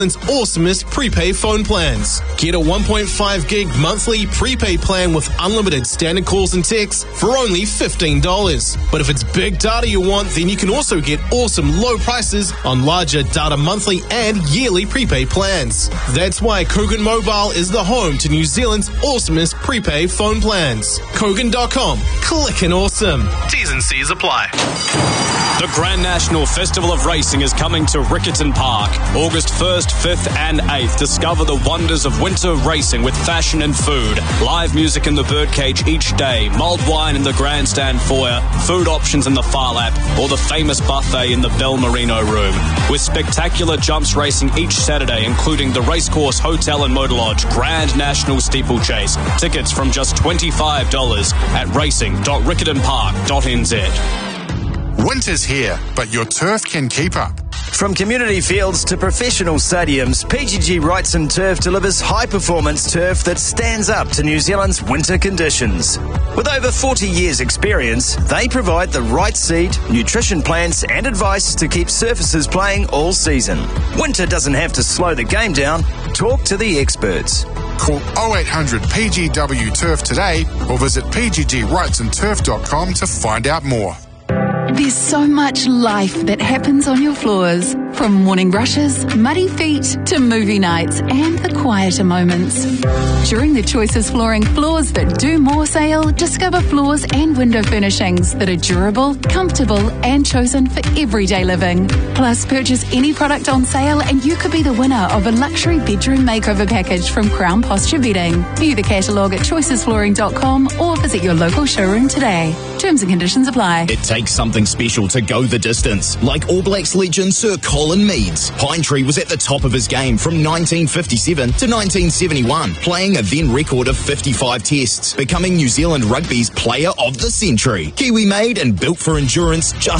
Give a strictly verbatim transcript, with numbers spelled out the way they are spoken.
awesomest prepaid phone plans. Get a one point five gig monthly prepaid plan with unlimited standard calls and texts for only fifteen dollars. But if it's big data you want, then you can also get awesome low prices on larger data monthly and yearly prepaid plans. That's why Kogan Mobile is the home to New Zealand's awesomest prepaid phone plans. Kogan dot com. Clickin' awesome. T's and C's apply. The Grand National Festival of Racing is coming to Riccarton Park, August first, fifth and eighth. Discover the wonders of winter racing with fashion and food. Live music in the birdcage each day, mulled wine in the grandstand foyer, food options in the Far Lap, or the famous buffet in the Bell Merino room. With spectacular jumps racing each Saturday, including the Racecourse Hotel and Motor Lodge Grand National Steeplechase. Tickets from just twenty-five dollars at racing dot riccarton park dot n z. Winter's here, but your turf can keep up. From community fields to professional stadiums, P G G Wrightson Turf delivers high-performance turf that stands up to New Zealand's winter conditions. With over forty years' experience, they provide the right seed, nutrition plans and advice to keep surfaces playing all season. Winter doesn't have to slow the game down. Talk to the experts. Call oh eight hundred P G W Turf today or visit p g g wrightson turf dot com to find out more. There's so much life that happens on your floors. From morning brushes, muddy feet, to movie nights and the quieter moments. During the Choices Flooring Floors That Do More sale, discover floors and window furnishings that are durable, comfortable and chosen for everyday living. Plus, purchase any product on sale and you could be the winner of a luxury bedroom makeover package from Crown Posture Bedding. View the catalogue at choices flooring dot com or visit your local showroom today. Terms and conditions apply. It takes something special to go the distance, like All Blacks legend Sir Colin Meads. Pine Tree was at the top of his game from nineteen fifty-seven to nineteen seventy-one, playing a then record of fifty-five tests, becoming New Zealand rugby's player of the century. Kiwi made and built for endurance, just